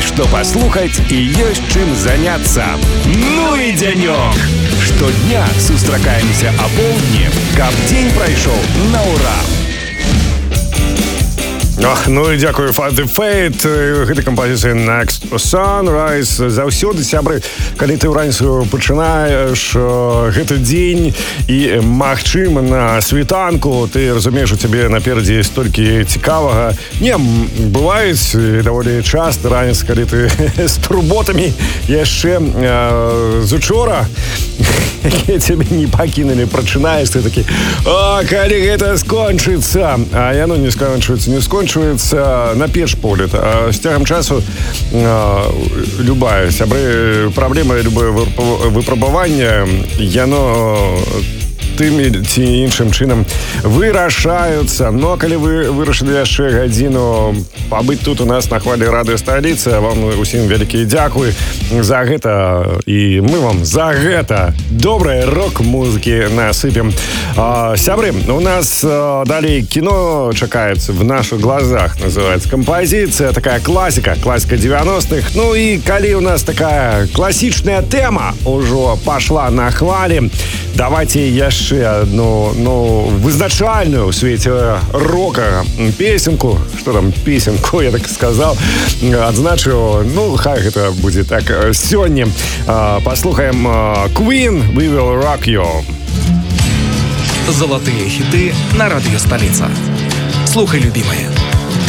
Есть что послухать и есть чем заняться. Ну и денек! Штодня сустракаемся о полдні, каб дзень прайшоў на ура. Ну і дзякую Father Fate. Гэта кампазіцыя Next Sunrise. Заўсёды, сябры, калі ты ўраніцу пачынаеш гэты дзень і, магчыма, на світанку, ты разумееш, у цябе наперадзе столькі цікавага. Не, бываюць даволі часта раніцы, калі ты з турботамі яшчэ з учора, якія цябе не пакінулі, прачынаеш, ты такі: о, калі гэта скончыцца? А яно не скончыцца, не скончыцца на перш погляд. З цягам часу любая, сябры, праблема, любое выпрабаванне, яно тым ці іншым чынам вырашаюцца. Ну, а калі вы вырашылі яшчэ гадзіну пабыць тут у нас на хвалі радыёсталіцы, вам усім вялікі дзякуй за гэта, і мы вам за гэта добрай рок-музыкі насыпем. Сябры, у нас далей кіно чакаецца в наших глазах, называется композиция, такая классика 90-х. Ну и калі у нас такая классичная тема ўжо пошла на хвалі, давайте яшчэ одну, вызначальную в свете рока песенку, что там песенку, я так сказал, адзначу, хай гэта будзе так сёння. Послухаем Queen, We Will Rock You. Золотые хиты на радио «Столица». Слухай, любимые.